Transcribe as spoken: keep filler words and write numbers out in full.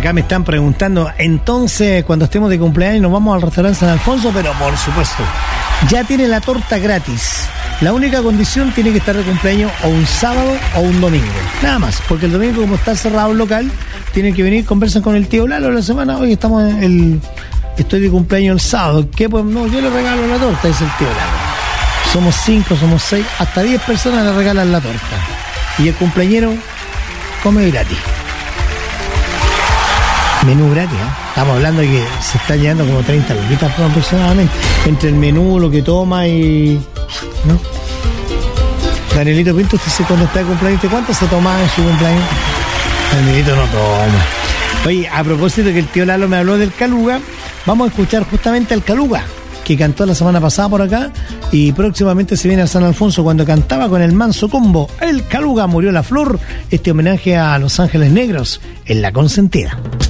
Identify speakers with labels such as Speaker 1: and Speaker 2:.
Speaker 1: acá me están preguntando, entonces cuando estemos de cumpleaños nos vamos al restaurante San Alfonso, pero por supuesto, ya tiene la torta gratis. La única condición tiene que estar de cumpleaños o un sábado o un domingo. Nada más, porque el domingo, como está cerrado el local, tienen que venir, conversan con el tío Lalo la semana. Hoy estamos en el... Estoy de cumpleaños el sábado. ¿Qué? Pues no, yo le regalo la torta, dice el tío Lalo. Somos cinco, somos seis, hasta diez personas le regalan la torta. Y el cumpleañero come gratis. Menú gratis, ¿eh? Estamos hablando de que se están llevando como treinta luquitas aproximadamente. Entre el menú, lo que toma y... ¿no? Danielito Pinto, usted se cuando está de cumpleaños, ¿cuánto se toma en su cumpleaños? Danielito no toma. Oye, a propósito de que el tío Lalo me habló del Caluga, vamos a escuchar justamente al Caluga, que cantó la semana pasada por acá, y próximamente se viene a San Alfonso cuando cantaba con el Manso Combo. El Caluga murió la flor, este homenaje a Los Ángeles Negros en La Consentida.